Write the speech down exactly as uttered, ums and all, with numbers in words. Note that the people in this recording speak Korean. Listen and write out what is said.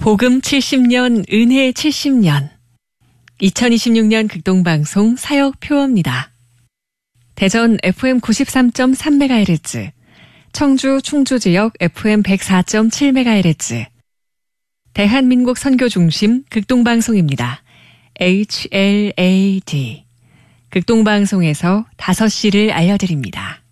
복음 칠십 년, 은혜 칠십 년. 이천이십육 년 극동방송 사역표어입니다. 대전 에프엠 구십삼 점 삼 메가헤르츠, 청주 충주지역 에프엠 백사 점 칠 메가헤르츠, 대한민국 선교중심 극동방송입니다. 에이치엘에이디. 극동방송에서 다섯 시를 알려드립니다.